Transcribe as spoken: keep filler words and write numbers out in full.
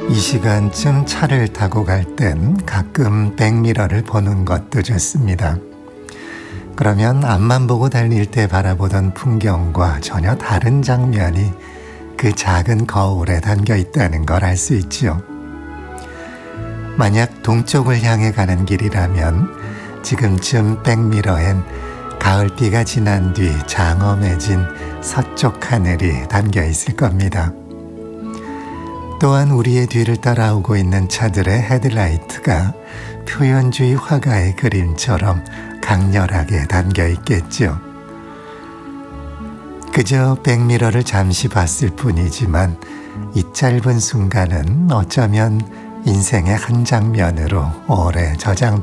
이 시간쯤 차를 타고 갈 땐 가끔 백미러를 보는 것도 좋습니다. 그러면 앞만 보고 달릴 때 바라보던 풍경과 전혀 다른 장면이 그 작은 거울에 담겨 있다는 걸 알 수 있죠. 만약 동쪽을 향해 가는 길이라면 지금쯤 백미러엔 가을비가 지난 뒤 장엄해진 서쪽 하늘이 담겨 있을 겁니다. 또한 우리의 뒤를 따라오고 있는 차들의 헤드라이트가 표현주의 화가의 그림처럼 강렬하게 담겨 있겠죠. 그저 백미러를 잠시 봤을 뿐이지만 이 짧은 순간은 어쩌면 인생의 한 장면으로 오래 저장될